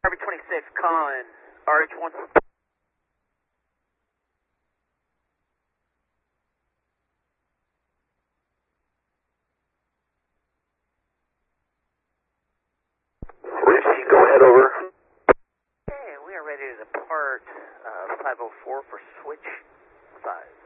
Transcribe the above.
RB26 calling RH1. Richie, go ahead, over. Okay, we are ready to depart 504 for switch 5.